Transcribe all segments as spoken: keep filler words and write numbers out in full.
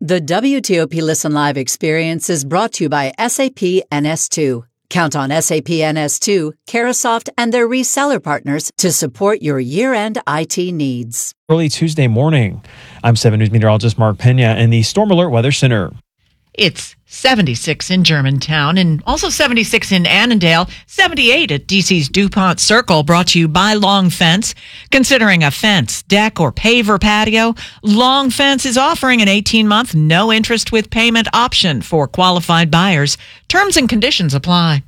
The W T O P Listen Live experience is brought to you by S A P N S two. Count on S A P N S two, Carahsoft, and their reseller partners to support your year-end I T needs. Early Tuesday morning. I'm seven News meteorologist Mark Pena in the Storm Alert Weather Center. It's seventy-six in Germantown and also seventy-six in Annandale, seventy-eight at D C's DuPont Circle, brought to you by Long Fence. Considering a fence, deck, or paver patio, Long Fence is offering an eighteen-month no-interest with payment option for qualified buyers. Terms and conditions apply.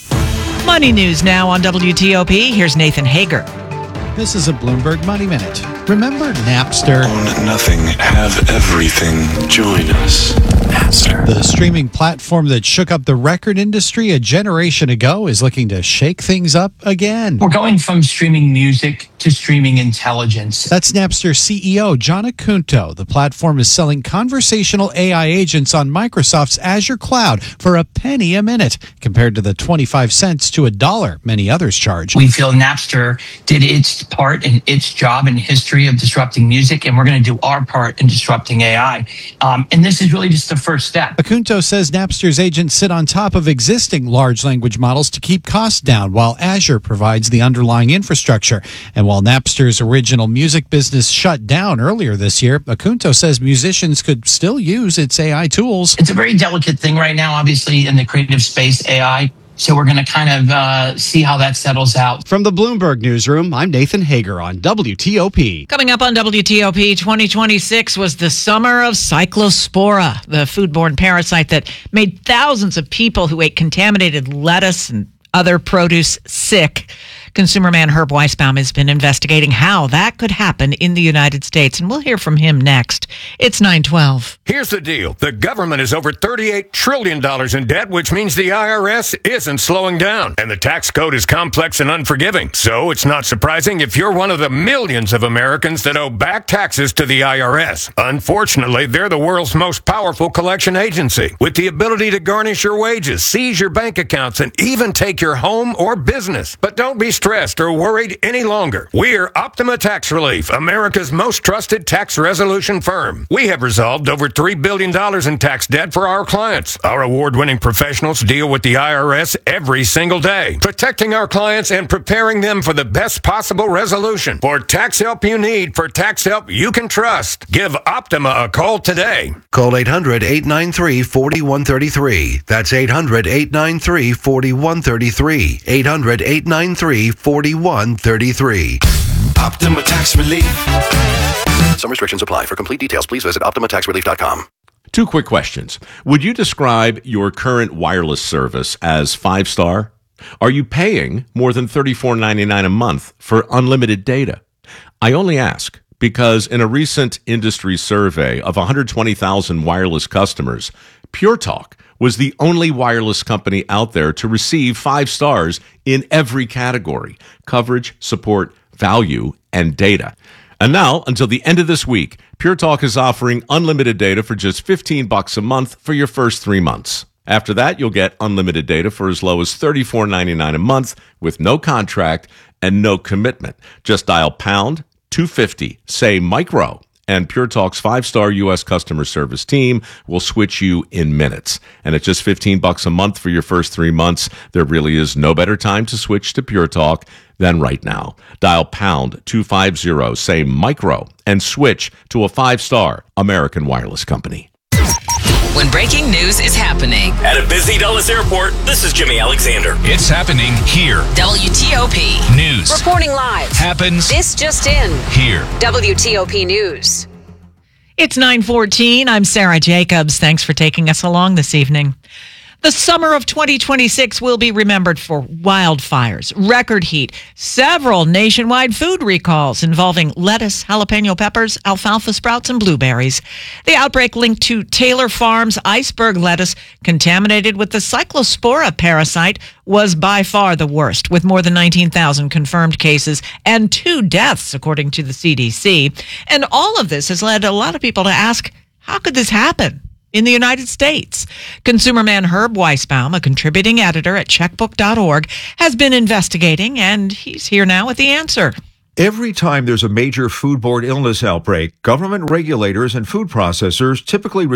Money news now on W T O P. Here's Nathan Hager. This is a Bloomberg Money Minute. Remember Napster? Own nothing, have everything. Join us. Napster. The streaming platform that shook up the record industry a generation ago is looking to shake things up again. We're going from streaming music to streaming intelligence. That's Napster C E O John Acunto. The platform is selling conversational A I agents on Microsoft's Azure cloud for a penny a minute, compared to the twenty-five cents to a dollar many others charge. We feel Napster did its part and its job in history of disrupting music, and we're going to do our part in disrupting A I. Um, and this is really just the first step. Acunto says Napster's agents sit on top of existing large language models to keep costs down, while Azure provides the underlying infrastructure. And while Napster's original music business shut down earlier this year, Acunto says musicians could still use its A I tools. It's a very delicate thing right now, obviously, in the creative space, A I. So we're going to kind of uh, see how that settles out. From the Bloomberg Newsroom, I'm Nathan Hager on W T O P. Coming up on W T O P, twenty twenty-six was the summer of Cyclospora, the foodborne parasite that made thousands of people who ate contaminated lettuce and other produce sick. Consumer man Herb Weisbaum has been investigating how that could happen in the United States, and we'll hear from him next. It's nine twelve. Here's the deal. The government is over thirty-eight trillion dollars in debt, which means the I R S isn't slowing down. And the tax code is complex and unforgiving. So it's not surprising if you're one of the millions of Americans that owe back taxes to the I R S. Unfortunately, they're the world's most powerful collection agency, with the ability to garnish your wages, seize your bank accounts, and even take your home or business. But don't be stressed or worried any longer. We're Optima Tax Relief, America's most trusted tax resolution firm. We have resolved over three billion dollars in tax debt for our clients. Our award-winning professionals deal with the I R S every single day, protecting our clients and preparing them for the best possible resolution. For tax help you need, for tax help you can trust, give Optima a call today. Call eight hundred, eight nine three, four one three three. That's eight hundred, eight nine three, four one three three. eight hundred, eight nine three, four one three three. Optima Tax Relief. Some restrictions apply. For complete details, please visit optima tax relief dot com. Two quick questions. Would you describe your current wireless service as five-star? Are you paying more than thirty-four ninety-nine a month for unlimited data? I only ask because in a recent industry survey of one hundred twenty thousand wireless customers, Pure Talk was the only wireless company out there to receive five stars in every category: coverage, support, value, and data. And now, until the end of this week, Pure Talk is offering unlimited data for just fifteen bucks a month for your first three months. After that, you'll get unlimited data for as low as thirty-four ninety-nine a month with no contract and no commitment. Just dial pound two fifty, say micro, and Pure Talk's five-star U S customer service team will switch you in minutes. And at just fifteen bucks a month for your first three months, there really is no better time to switch to Pure Talk than right now. Dial pound two fifty, say micro, and switch to a five-star American wireless company. When breaking news is happening at a busy Dulles airport, this is Jimmy Alexander. It's happening here. W T O P News. Reporting live. Happens. This just in. Here. W T O P News. It's nine fourteen. I'm Sarah Jacobs. Thanks for taking us along this evening. The summer of twenty twenty-six will be remembered for wildfires, record heat, several nationwide food recalls involving lettuce, jalapeno peppers, alfalfa sprouts, and blueberries. The outbreak linked to Taylor Farms iceberg lettuce contaminated with the Cyclospora parasite was by far the worst, with more than nineteen thousand confirmed cases and two deaths, according to the C D C. And all of this has led a lot of people to ask, how could this happen in the United States? Consumer man Herb Weisbaum, a contributing editor at checkbook dot org, has been investigating, and he's here now with the answer. Every time there's a major foodborne illness outbreak, government regulators and food processors typically